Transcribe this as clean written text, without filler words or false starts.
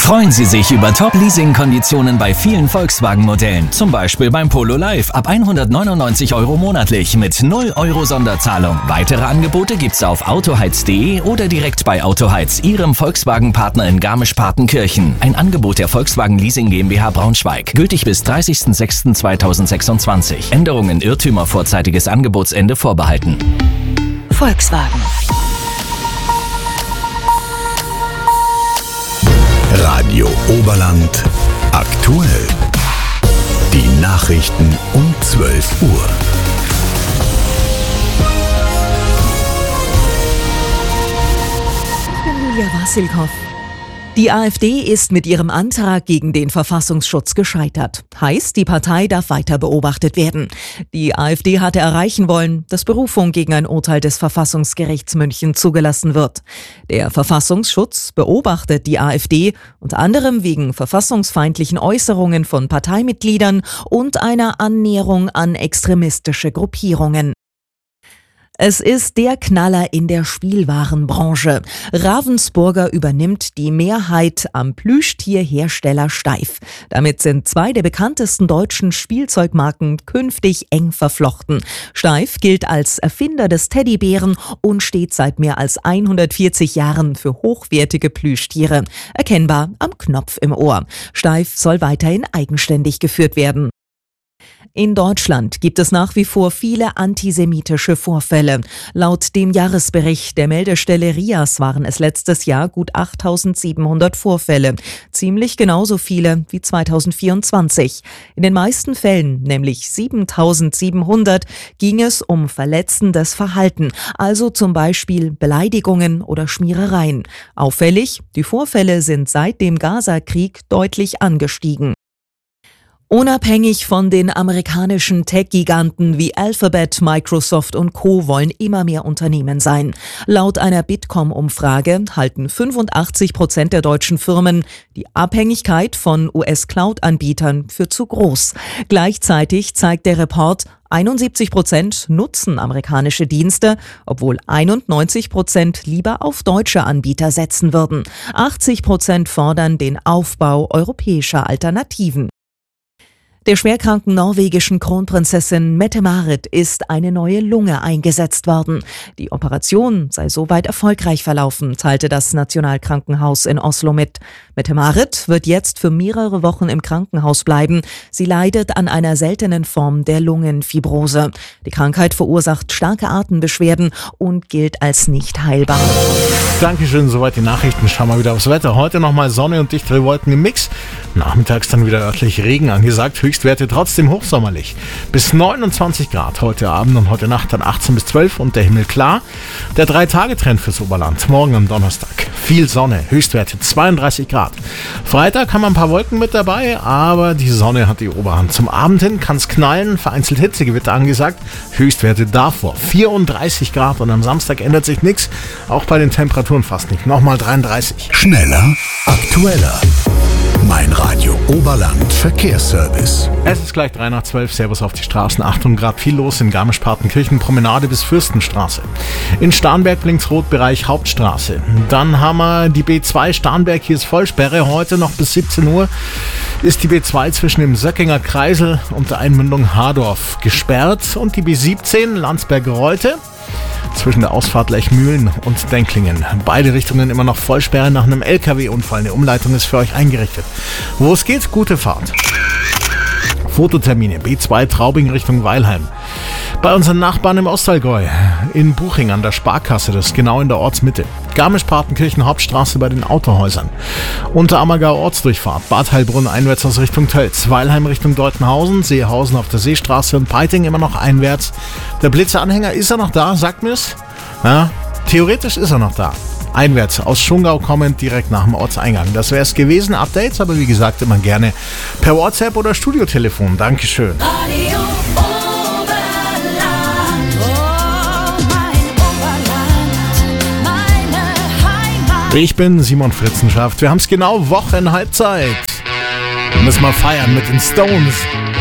Freuen Sie sich über Top-Leasing-Konditionen bei vielen Volkswagen-Modellen. Zum Beispiel beim Polo Live ab 199 € monatlich mit 0 € Sonderzahlung. Weitere Angebote gibt's auf autoheiz.de oder direkt bei Autoheiz, Ihrem Volkswagen-Partner in Garmisch-Partenkirchen. Ein Angebot der Volkswagen Leasing GmbH Braunschweig. Gültig bis 30.06.2026. Änderungen, Irrtümer, vorzeitiges Angebotsende vorbehalten. Volkswagen. Radio Oberland aktuell. Die Nachrichten um 12 Uhr. Ich bin Julia Wassilkow. Die AfD ist mit ihrem Antrag gegen den Verfassungsschutz gescheitert. Heißt, die Partei darf weiter beobachtet werden. Die AfD hatte erreichen wollen, dass Berufung gegen ein Urteil des Verfassungsgerichts München zugelassen wird. Der Verfassungsschutz beobachtet die AfD unter anderem wegen verfassungsfeindlichen Äußerungen von Parteimitgliedern und einer Annäherung an extremistische Gruppierungen. Es ist der Knaller in der Spielwarenbranche. Ravensburger übernimmt die Mehrheit am Plüschtierhersteller Steiff. Damit sind 2 der bekanntesten deutschen Spielzeugmarken künftig eng verflochten. Steiff gilt als Erfinder des Teddybären und steht seit mehr als 140 Jahren für hochwertige Plüschtiere. Erkennbar am Knopf im Ohr. Steiff soll weiterhin eigenständig geführt werden. In Deutschland gibt es nach wie vor viele antisemitische Vorfälle. Laut dem Jahresbericht der Meldestelle RIAS waren es letztes Jahr gut 8.700 Vorfälle. Ziemlich genauso viele wie 2024. In den meisten Fällen, nämlich 7.700, ging es um verletzendes Verhalten, also zum Beispiel Beleidigungen oder Schmierereien. Auffällig, die Vorfälle sind seit dem Gaza-Krieg deutlich angestiegen. Unabhängig von den amerikanischen Tech-Giganten wie Alphabet, Microsoft und Co. wollen immer mehr Unternehmen sein. Laut einer Bitkom-Umfrage halten 85% der deutschen Firmen die Abhängigkeit von US-Cloud-Anbietern für zu groß. Gleichzeitig zeigt der Report, 71% nutzen amerikanische Dienste, obwohl 91% lieber auf deutsche Anbieter setzen würden. 80% fordern den Aufbau europäischer Alternativen. Der schwerkranken norwegischen Kronprinzessin Mette-Marit ist eine neue Lunge eingesetzt worden. Die Operation sei soweit erfolgreich verlaufen, teilte das Nationalkrankenhaus in Oslo mit. Mette-Marit wird jetzt für mehrere Wochen im Krankenhaus bleiben. Sie leidet an einer seltenen Form der Lungenfibrose. Die Krankheit verursacht starke Atembeschwerden und gilt als nicht heilbar. Dankeschön, soweit die Nachrichten. Schauen wir wieder aufs Wetter. Heute nochmal Sonne und dichtere Wolken im Mix. Nachmittags dann wieder örtlich Regen angesagt. Höchstwerte trotzdem hochsommerlich. Bis 29 Grad heute Abend und heute Nacht dann 18 bis 12 und der Himmel klar. Der 3-Tage-Trend fürs Oberland. Morgen am Donnerstag. Viel Sonne. Höchstwerte 32 Grad. Freitag haben wir ein paar Wolken mit dabei, aber die Sonne hat die Oberhand. Zum Abend hin kann es knallen. Vereinzelt Hitzegewitter angesagt. Höchstwerte davor 34 Grad und am Samstag ändert sich nichts. Auch bei den Temperaturen fast nicht. Nochmal 33. Schneller, aktueller. Mein Radio Oberland Verkehrsservice. Es ist gleich 3 nach 12. Servus auf die Straßen. 8 Grad viel los in Garmisch-Partenkirchen, Promenade bis Fürstenstraße. In Starnberg blinkt's rot, Bereich Hauptstraße. Dann haben wir die B2 Starnberg, hier ist Vollsperre. Heute noch bis 17 Uhr ist die B2 zwischen dem Söckinger Kreisel und der Einmündung Hardorf gesperrt. Und die B17 Landsberg-Reute zwischen der Ausfahrt Lechmühlen und Denklingen. Beide Richtungen immer noch Vollsperre nach einem LKW-Unfall. Eine Umleitung ist für euch eingerichtet. Wo es geht, gute Fahrt. Fototermine B2 Traubing Richtung Weilheim. Bei unseren Nachbarn im Ostallgäu in Buching an der Sparkasse, das ist genau in der Ortsmitte. Garmisch-Partenkirchen Hauptstraße bei den Autohäusern. Unterammergau Ortsdurchfahrt, Bad Heilbrunn einwärts aus Richtung Tölz, Weilheim Richtung Deutenhausen, Seehausen auf der Seestraße und Peiting immer noch einwärts. Der Blitzeranhänger, ist er noch da? Sagt mir's? Ja, theoretisch ist er noch da. Einwärts aus Schongau kommend direkt nach dem Ortseingang. Das wäre es gewesen. Updates, aber wie gesagt immer gerne per WhatsApp oder Studiotelefon. Dankeschön. Radio Oberland, oh, mein Oberland, meine Heimat. Ich bin Simon Fritzenschaft. Wir haben es genau Wochenhalbzeit. Wir müssen mal feiern mit den Stones.